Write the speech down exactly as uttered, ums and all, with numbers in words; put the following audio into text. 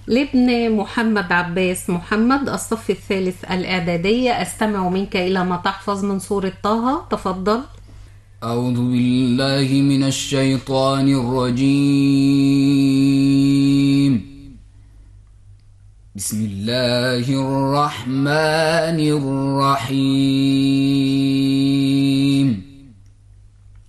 لابن محمد عباس محمد، الصف الثالث الإعدادية. أستمع منك إلى ما تحفظ من سورة طه، تفضل. أعوذ بالله من الشيطان الرجيم. بسم الله الرحمن الرحيم.